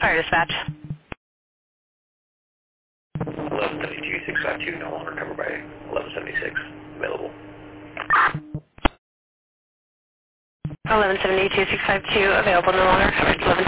Fire dispatch. 1172-652, no longer covered by 1176. Available. 1172-652, available, no longer covered. 11